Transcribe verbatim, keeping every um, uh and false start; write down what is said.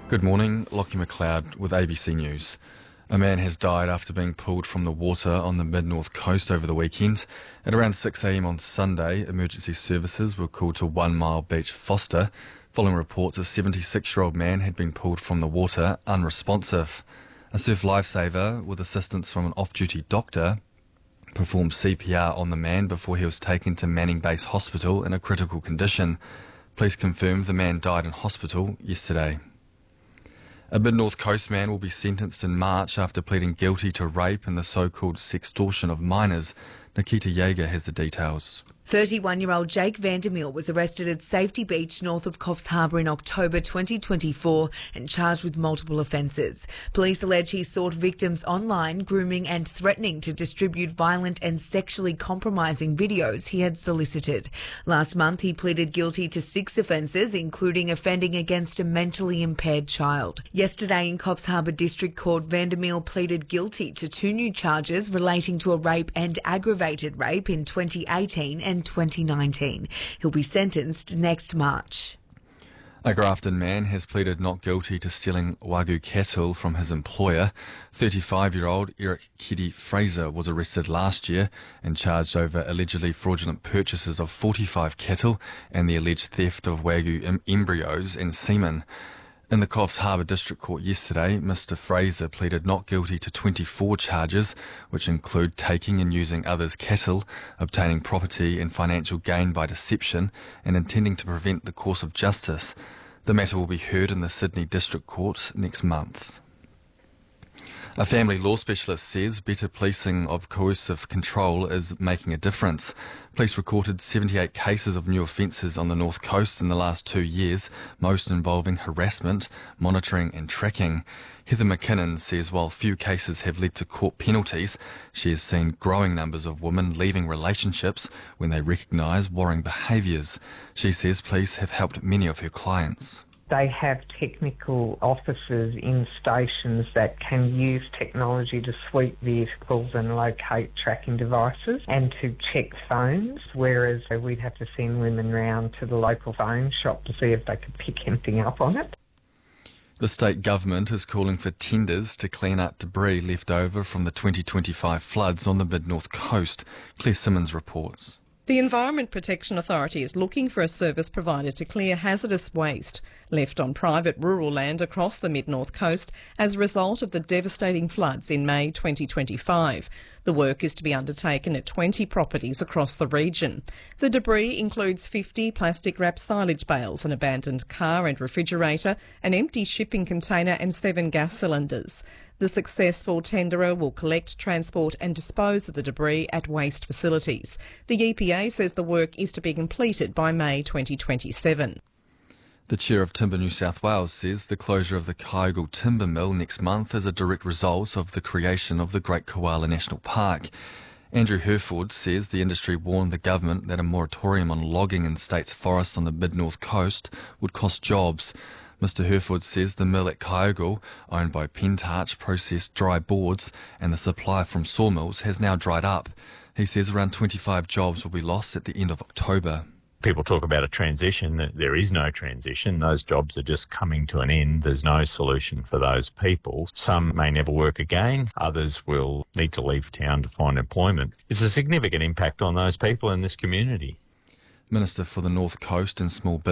Good morning, Lockie McLeod with A B C News. A man has died after being pulled from the water on the mid-north coast over the weekend. At around six a m on Sunday, emergency services were called to One Mile Beach, Foster, following reports a seventy-six-year-old man had been pulled from the water unresponsive. A surf lifesaver, with assistance from an off-duty doctor, performed C P R on the man before he was taken to Manning Base Hospital in a critical condition. Police confirmed the man died in hospital yesterday. A mid-north coast man will be sentenced in March after pleading guilty to rape and the so-called sextortion of minors. Nikita Yeager has the details. thirty-one-year-old Jake Vandermeer was arrested at Safety Beach north of Coffs Harbour in October twenty twenty-four and charged with multiple offences. Police allege he sought victims online, grooming and threatening to distribute violent and sexually compromising videos he had solicited. Last month he pleaded guilty to six offences, including offending against a mentally impaired child. Yesterday in Coffs Harbour District Court, Vandermeer pleaded guilty to two new charges relating to a rape and aggravated rape in twenty eighteen and twenty nineteen. He'll be sentenced next March. A Grafton man has pleaded not guilty to stealing Wagyu cattle from his employer. thirty-five-year-old Eric Kitty Fraser was arrested last year and charged over allegedly fraudulent purchases of forty-five cattle and the alleged theft of Wagyu em- embryos and semen. In the Coffs Harbour District Court yesterday, Mister Fraser pleaded not guilty to twenty-four charges, which include taking and using others' cattle, obtaining property and financial gain by deception, and intending to prevent the course of justice. The matter will be heard in the Sydney District Court next month. A family law specialist says better policing of coercive control is making a difference. Police recorded seventy-eight cases of new offences on the North Coast in the last two years, most involving harassment, monitoring and tracking. Heather McKinnon says while few cases have led to court penalties, she has seen growing numbers of women leaving relationships when they recognise worrying behaviours. She says police have helped many of her clients. They have technical officers in stations that can use technology to sweep vehicles and locate tracking devices and to check phones, whereas we'd have to send women round to the local phone shop to see if they could pick anything up on it. The state government is calling for tenders to clean up debris left over from the twenty twenty-five floods on the mid-north coast. Claire Simmons reports. The Environment Protection Authority is looking for a service provider to clear hazardous waste left on private rural land across the mid-north coast as a result of the devastating floods in May twenty twenty-five. The work is to be undertaken at twenty properties across the region. The debris includes fifty plastic-wrapped silage bales, an abandoned car and refrigerator, an empty shipping container and seven gas cylinders. The successful tenderer will collect, transport and dispose of the debris at waste facilities. The E P A says the work is to be completed by May twenty twenty-seven. The Chair of Timber New South Wales says the closure of the Kyogle Timber Mill next month is a direct result of the creation of the Great Koala National Park. Andrew Herford says the industry warned the government that a moratorium on logging in state's forests on the mid-north coast would cost jobs. Mister Herford says the mill at Kyogle, owned by Pentarch, processed dry boards and the supply from sawmills has now dried up. He says around twenty-five jobs will be lost at the end of October. People talk about a transition. There is no transition. Those jobs are just coming to an end. There's no solution for those people. Some may never work again. Others will need to leave town to find employment. It's a significant impact on those people in this community. Minister for the North Coast and Small Business